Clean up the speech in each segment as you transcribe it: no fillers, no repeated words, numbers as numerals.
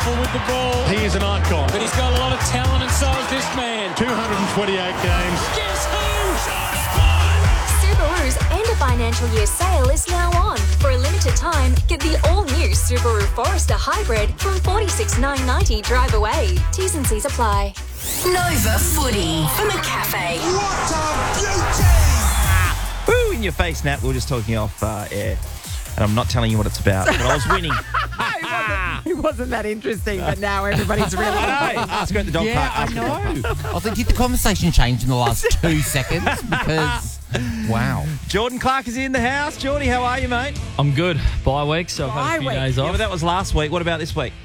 powerful with the ball. He is an icon. But he's got a lot of talent, and so is this man. 228 games. Guess who? Subaru's end of financial year sale is now on. For a limited time, get the all-new Subaru Forester Hybrid from $46,990 drive away. T's and C's apply. Nova Footy from a cafe. What a beauty! Woo, in your face, Nat. We were just talking off air. And I'm not telling you what it's about, but I was winning. It wasn't that interesting, but now everybody's really... Ask her at the dog park. I know. I was like, did the conversation change in the last 2 seconds? Because, wow. Jordan Clark is in the house. Jordy, how are you, mate? I'm good. Bye week, so I've had a few days Yeah, off. but that was last week. What about this week?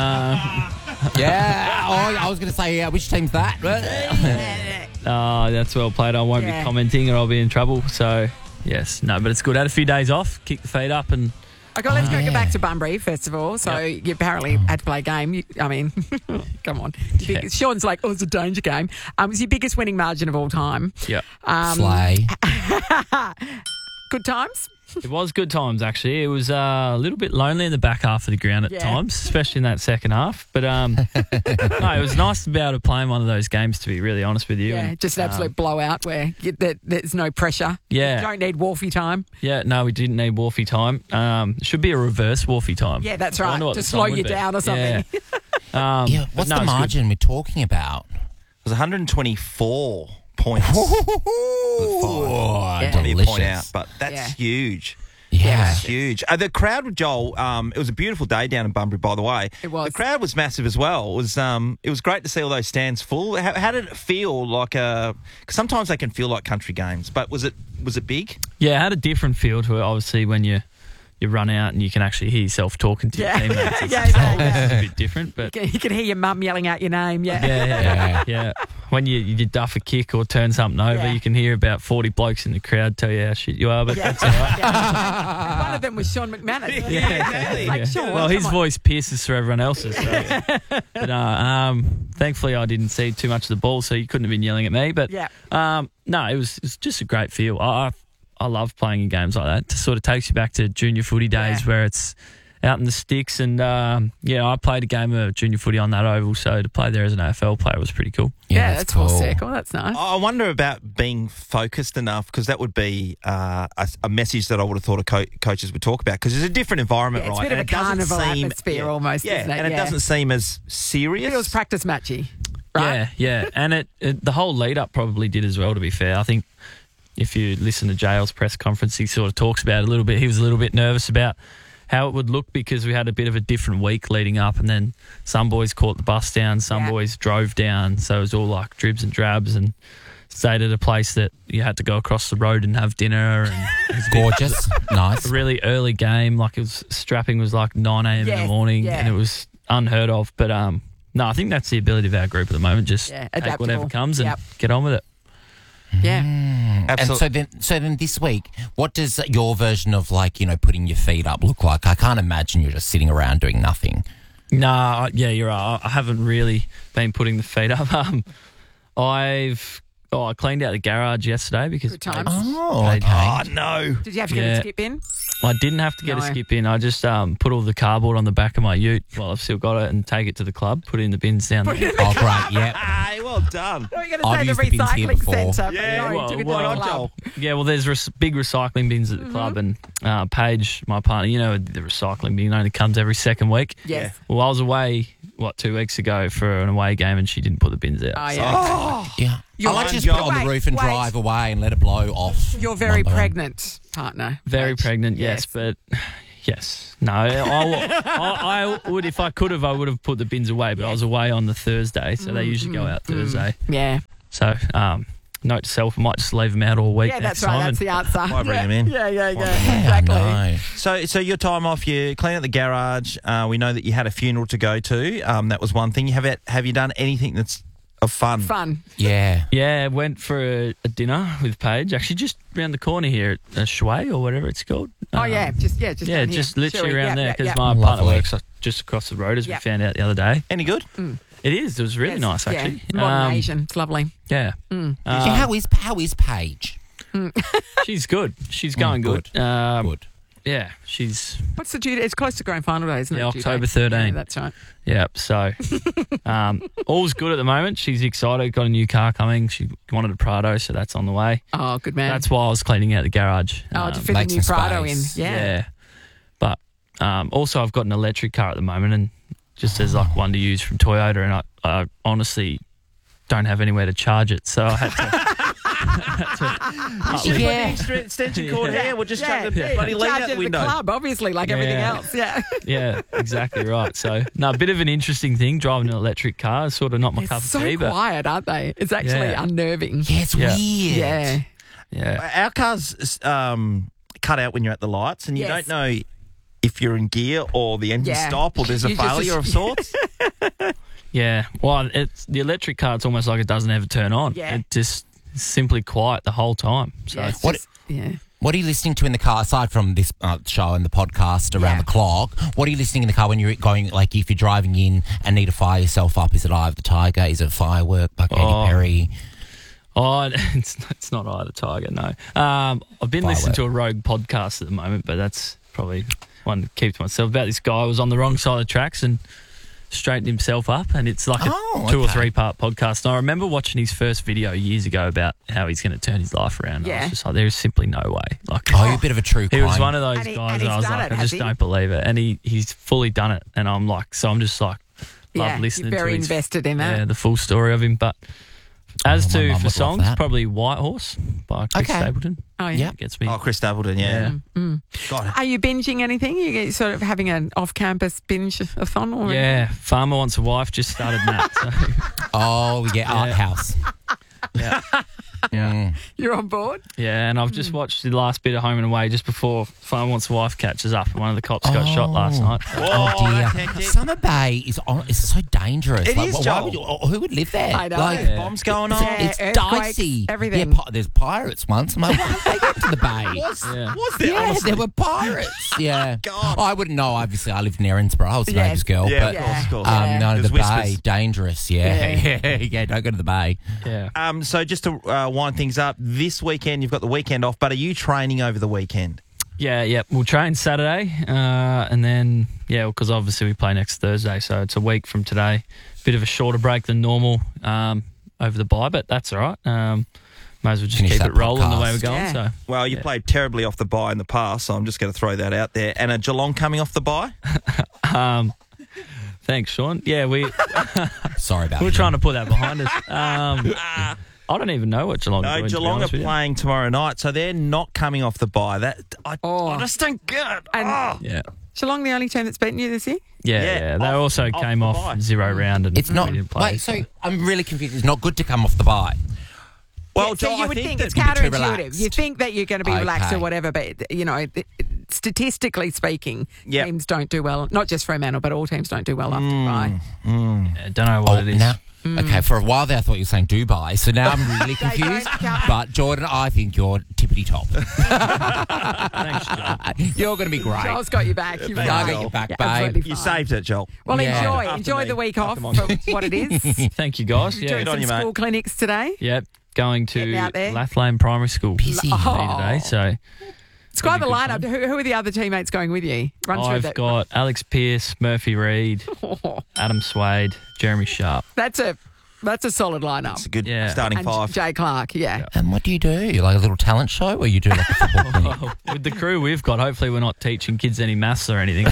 Yeah. I was going to say, which team's that? That's well played. I won't be commenting or I'll be in trouble. So, yes. No, but it's good. Had a few days off, kick the feet up and... Okay, let's go back to Bunbury, first of all. So you apparently had to play a game. Come on. Yeah. Sean's like, it's a danger game. It was your biggest winning margin of all time. Yeah. Slay. Good times? It was good times, actually. It was a little bit lonely in the back half of the ground at times, especially in that second half. But no, it was nice to be able to play in one of those games, to be really honest with you. Yeah, and, just an absolute blowout where there's no pressure. Yeah. You don't need Wolfie time. Yeah, no, we didn't need Wolfie time. Should be a reverse Wolfie time. Yeah, that's I right. wonder what To the song slow would you be. down or something. Yeah, what's the margin we're talking about? It was 124 points. Oh, Only a delicious. point out, but that's huge. Yeah. That's huge. The crowd with Joel, it was a beautiful day down in Bunbury, by the way. It was. The crowd was massive as well. It was great to see all those stands full. How did it feel like cause sometimes they can feel like country games, but was it big? Yeah, it had a different feel to it, obviously, when you run out and you can actually hear yourself talking to your teammates. It's it's a bit different, but You can hear your mum yelling out your name. yeah. When you duff a kick or turn something over, you can hear about 40 blokes in the crowd tell you how shit you are, but that's all right. One of them was Sean McManus. Yeah. Sean, Well, his come on. voice pierces through everyone else's. So. But thankfully, I didn't see too much of the ball, so you couldn't have been yelling at me. But no, it was just a great feel. I love playing in games like that. It sort of takes you back to junior footy days where it's out in the sticks. And, I played a game of junior footy on that oval, so to play there as an AFL player was pretty cool. Yeah, that's full circle. That's nice. I wonder about being focused enough, because that would be a message that I would have thought coaches would talk about, because it's a different environment, It's right? a bit of a carnival atmosphere almost, isn't it? and it doesn't seem as serious. It feels practice matchy, right? Yeah. And the whole lead-up probably did as well, to be fair. I think if you listen to JL's press conference, he sort of talks about it a little bit. He was a little bit nervous about how it would look because we had a bit of a different week leading up, and then some boys caught the bus down, some boys drove down, so it was all like dribs and drabs, and stayed at a place that you had to go across the road and have dinner. And it was gorgeous. Nice. A really early game, like strapping was like 9 a.m. in the morning, and it was unheard of. But no, I think that's the ability of our group at the moment. Just take whatever comes and get on with it. Yeah. And so then this week, what does your version of putting your feet up look like? I can't imagine you're just sitting around doing nothing. Nah, yeah, you're right. I haven't really been putting the feet up. I cleaned out the garage yesterday because Good times. Oh, no. Did you have to get a skip in? I didn't have to get a skip in. I just put all the cardboard on the back of my ute while I've still got it and take it to the club, put it in the bins down there. Oh, great, yeah. Hey, well done. Are you going to say the recycling centre? Yeah, well, there's big recycling bins at the club, and Paige, my partner, the recycling bin only comes every second week. Yes. Well, I was away, 2 weeks ago for an away game, and she didn't put the bins out. Oh, yeah. Yeah. You're I like to just put it on the roof and drive away and let it blow off. You're very pregnant, partner. Very pregnant, yes, but yes. No, I would, if I could have, I would have put the bins away, but I was away on the Thursday, so they usually go out Thursday. Yeah. So, note to self, I might just leave them out all week. Yeah, next that's right. time That's the answer. Might bring them in. Yeah. Exactly. So your time off, you clean out the garage. We know that you had a funeral to go to. That was one thing. Have you done anything that's of fun? Yeah. Yeah, went for a dinner with Paige, actually just around the corner here at Shui or whatever it's called. Just literally around there because my Lovely. partner works just across the road, as we found out the other day. Any good? It is. It was really nice, actually. Modern Asian. It's lovely. Yeah. How is Paige? She's good. She's going good. Good. Yeah, she's What's the due? It's close to grand final day, isn't it? due October date? 13. Yeah, that's right. yeah. So all's good at the moment. She's excited. Got a new car coming. She wanted a Prado, so that's on the way. Oh, good man. That's why I was cleaning out the garage. to fit the make new some Prado space. in. Yeah. Yeah. But also, I've got an electric car at the moment, and just as like one to use from Toyota, and I honestly don't have anywhere to charge it, so I had to. Yeah. Extra extension cord Yeah. here. We'll just Yeah. chuck the bloody lead Charge out it the at window. the club, obviously, like everything Yeah. else. Yeah. Yeah, exactly right. So, no, a bit of an interesting thing driving an electric car. Sort of not my cup It's of so tea, but quiet, aren't they? It's actually Yeah. unnerving. Yeah, it's Yeah. weird. Yeah. yeah, Our cars cut out when you're at the lights, and you Yes. don't know if you're in gear or the engine Yeah. stop or there's a You just- failure of sorts. yeah. Well, it's the electric car. It's almost like it doesn't ever turn on. Yeah. It just is simply quiet the whole time. So, Yeah, it's What- just- yeah. What are you listening to in the car, aside from this show and the podcast around Yeah. the clock? What are you listening in the car when you're going, like if you're driving in and need to fire yourself up? Is it Eye of the Tiger? Is it Firework by Katy Oh. Perry? oh, it's not Eye of the Tiger. No. I've been listening to a Rogue podcast at the moment, but that's probably one to keep to myself. About this guy who was on the wrong side of the tracks and straightened himself up, and it's like a 2 or okay. 3 part podcast. And I remember watching his first video years ago about how he's going to turn his life around. And I Yeah. was just like, there is simply no way. Like, Oh, you're a bit of a true he crime. was one of those And he- guys and that I he's was done like, it, I has just he? don't believe it. And he's fully done it. And I'm like, so I'm just like, love Yeah, listening you're very to his, invested in that. Yeah, the full story of him. But as my to mum for would love songs, that. probably White Horse by Chris Okay. Stapleton. Oh, Yeah. It gets me. Oh, Chris Stapleton, yeah. God, Are you binging anything? You get sort of having an off-campus binge-a-thon? Or Yeah, Farmer Wants a Wife just started that. So. Oh, yeah, Art House. Yeah. You're on board? Yeah, and I've just watched the last bit of Home and Away just before Farmer Wants a Wife catches up. And one of the cops got shot last night. Oh, that's dear. hectic. Summer Bay is so dangerous. It is, why Joel. would who would live there? I know. Like, Yeah. bombs going on. Yeah. it's Earthquakes, dicey. everything. Yeah, there's pirates once. I'm like, why did they get to the bay? Yeah. Was there? Yeah, honestly? there were pirates. Yeah. God. Oh, I wouldn't know. Obviously, I lived in Erinsborough. I was a Yes. neighbour's girl. Yeah, but, of course, of course. Yeah. no, There's the bay, whispers. dangerous. Yeah. Yeah, don't go to the bay. Yeah. So just to wind things up, this weekend you've got the weekend off, but are you training over the weekend? Yeah. We'll train Saturday, and then because obviously we play next Thursday, so it's a week from today. Bit of a shorter break than normal over the bye, but that's all right. May as well just Finish keep that it rolling the way podcast. we're going. Yeah. So Well, you played terribly off the bye in the past, so I'm just going to throw that out there. And a Geelong coming off the bye? thanks, Sean. Yeah, we're Sorry about that. trying to put that behind us. I don't even know what Geelong are No, doing, to be Geelong are honest with you. playing tomorrow night, so they're not coming off the bye. I just don't get it. And Yeah. Geelong the only team that's beaten you this year? Yeah. They off- also off came the off bye. 0 round and It's not. we didn't play. Wait, so I'm really confused. It's not good to come off the bye. Well, So Joel, you I would think that it's you'd be too counterintuitive. relaxed. You think that you're going to be relaxed Okay. or whatever, but, statistically speaking, Yep. teams don't do well. Not just Fremantle, but all teams don't do well after bye. Yeah, don't know what it is. Now, okay, for a while there I thought you were saying Dubai, so now I'm really confused. But Jordan, I think you're tippity top. Thanks, John. You're going to be great. Joel's got you back. You've I got got your back, babe. absolutely You fine. saved it, Joel. Well, Yeah. enjoy me. the week off After for what it is. Thank you, guys. Yeah. Doing Good on some you, mate. school clinics today. Yep. Going to Getting out there. Lathlane Primary School Busy. today. So It's quite the good lineup. Who are the other teammates going with you? Run through I've that. got Alex Pearce, Murphy Reid, Adam Swade, Jeremy Sharp. That's a solid lineup. It's a good Yeah. starting And five. Jay Clark, yeah. And what do? You like a little talent show, or you do like a football clinic? Well, with the crew we've got, hopefully we're not teaching kids any maths or anything.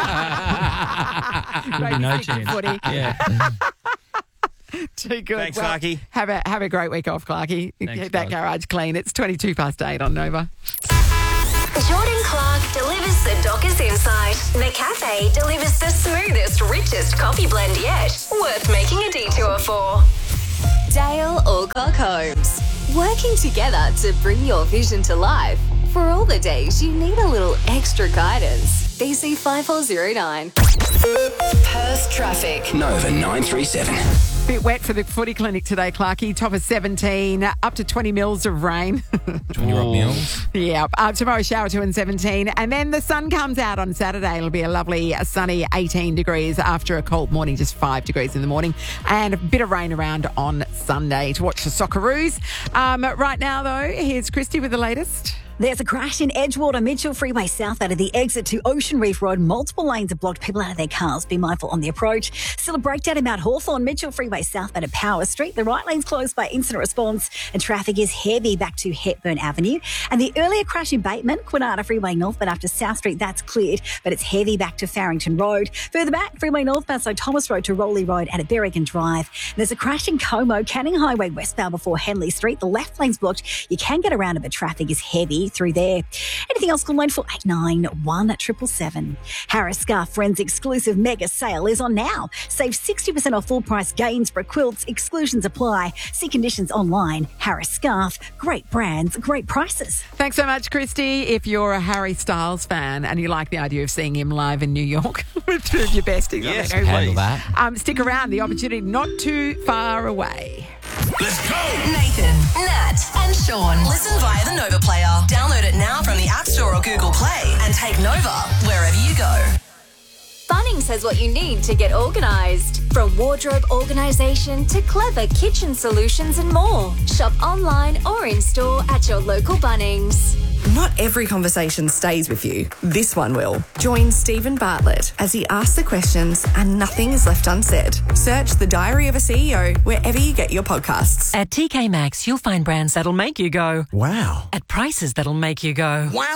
Maybe no stick to chance. footy. Yeah. Too good. Thanks, Clarkie. Have a great week off, Clarkie. Thanks, Keep that guys. garage clean. It's 8:22 on Nova. Jordan Clark delivers the Dockers insight. McCafe delivers the smoothest, richest coffee blend yet. Worth making a detour for. Dale Alcock Homes. Working together to bring your vision to life. For all the days you need a little extra guidance. BC 5409. Perth traffic. Nova 937. Bit wet for the footy clinic today, Clarkie. Top of 17, up to 20 mils of rain. 20-year-old meals. Yeah, tomorrow shower 2 and 17. And then the sun comes out on Saturday. It'll be a lovely sunny 18 degrees after a cold morning, just 5 degrees in the morning. And a bit of rain around on Sunday to watch the Socceroos. Right now, though, here's Christy with the latest. There's a crash in Edgewater, Mitchell Freeway south out of the exit to Ocean Reef Road. Multiple lanes are blocked. People out of their cars. Be mindful on the approach. Still a breakdown in Mount Hawthorn, Mitchell Freeway south out of Power Street. The right lane's closed by incident response and traffic is heavy back to Hepburn Avenue. And the earlier crash in Bateman, Kwinana Freeway north, but after South Street, that's cleared, but it's heavy back to Farrington Road. Further back, Freeway north past St Thomas Road to Rowley Road and at Berrigan Drive. And there's a crash in Como, Canning Highway westbound before Henley Street. The left lane's blocked. You can get around it, but traffic is heavy through there. Anything else, call 9489 777. Harris Scarf Friends exclusive mega sale is on now. Save 60% off full price Gainsborough quilts. Exclusions apply. See conditions online. Harris Scarf. Great brands, great prices. Thanks so much, Christy. If you're a Harry Styles fan and you like the idea of seeing him live in New York with two of your besties, Yes, Handle that. stick around. The opportunity not too far away. Let's go. Nathan, Nat, and Sean. Listen via the Nova player. Download it now from the App Store or Google Play and take Nova wherever you go. Bunnings has what you need to get organised. From wardrobe organisation to clever kitchen solutions and more. Shop online or in store at your local Bunnings. Not every conversation stays with you. This one will. Join Stephen Bartlett as he asks the questions and nothing is left unsaid. Search The Diary of a CEO wherever you get your podcasts. At TK Maxx, you'll find brands that'll make you go, Wow. at prices that'll make you go. Wow.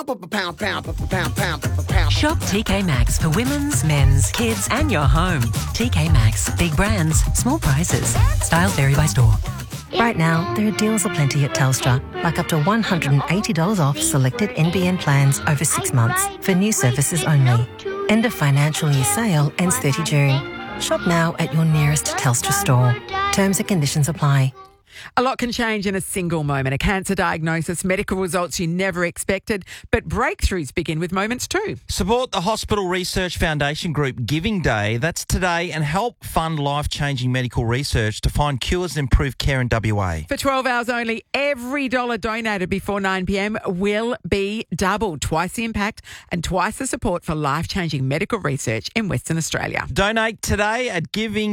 Shop TK Maxx for women's, men's, kids, and your home. TK Maxx. Big brands, small prices. Styles vary by store. Right now, there are deals aplenty at Telstra, like up to $180 off selected NBN plans over 6 months for new services only. End of financial year sale ends 30 June. Shop now at your nearest Telstra store. Terms and conditions apply. A lot can change in a single moment. A cancer diagnosis, medical results you never expected, but breakthroughs begin with moments too. Support the Hospital Research Foundation group Giving Day. That's today, and help fund life-changing medical research to find cures and improve care in WA. For 12 hours only, every dollar donated before 9 p.m. will be doubled. Twice the impact and twice the support for life-changing medical research in Western Australia. Donate today at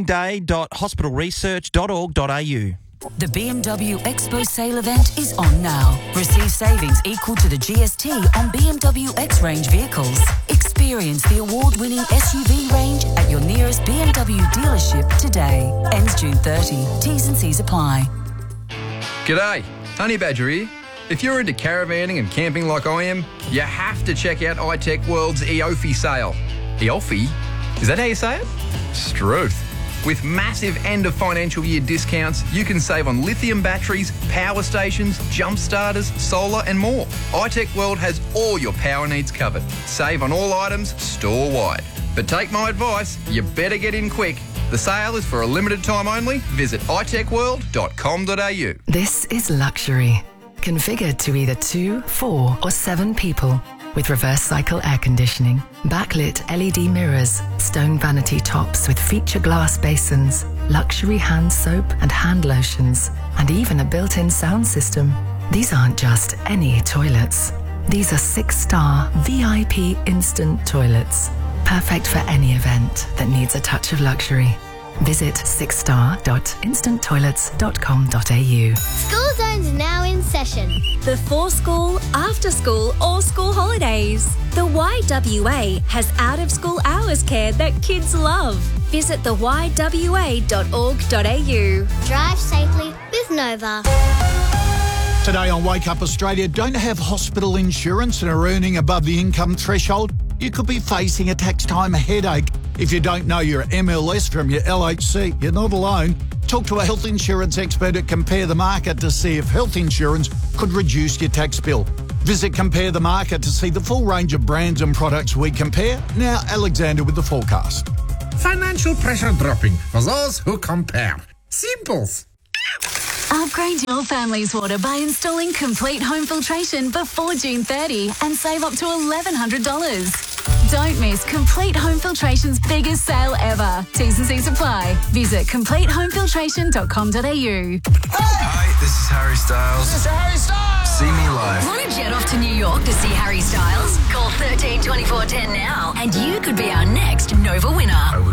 givingday.hospitalresearch.org.au. The BMW Expo sale event is on now. Receive savings equal to the GST on BMW X-Range vehicles. Experience the award-winning SUV range at your nearest BMW dealership today. Ends June 30. T's and C's apply. G'day, Honey Badger here. If you're into caravanning and camping like I am, you have to check out iTech World's EOFI sale. EOFI? Is that how you say it? Struth. With massive end of financial year discounts, you can save on lithium batteries, power stations, jump starters, solar and more. iTech World has all your power needs covered. Save on all items store-wide. But take my advice, you better get in quick. The sale is for a limited time only. Visit itechworld.com.au. This is luxury. Configured to either 2, 4 or 7 people. With reverse cycle air conditioning, backlit LED mirrors, stone vanity tops with feature glass basins, luxury hand soap and hand lotions, and even a built-in sound system. These aren't just any toilets. These are 6-star VIP instant toilets. Perfect for any event that needs a touch of luxury. Visit 6star.instanttoilets.com.au. School Zone's now in session. Before school, after school, or school holidays. The YWA has out-of-school hours care that kids love. Visit theywa.org.au. Drive safely with Nova. Today on Wake Up Australia, don't have hospital insurance and are earning above the income threshold? You could be facing a tax time headache. If you don't know your MLS from your LHC, you're not alone. Talk to a health insurance expert at Compare the Market to see if health insurance could reduce your tax bill. Visit Compare the Market to see the full range of brands and products we compare. Now, Alexander with the forecast. Financial pressure dropping for those who compare. Simples. Upgrade your family's water by installing Complete Home Filtration before June 30 and save up to $1,100. Don't miss Complete Home Filtration's biggest sale ever. T's and C's apply. Visit CompleteHomeFiltration.com.au. Hi, this is Harry Styles. This is Harry Styles. See me live. Want to jet off to New York to see Harry Styles? Call 13 24 10 now and you could be our next Nova winner. I would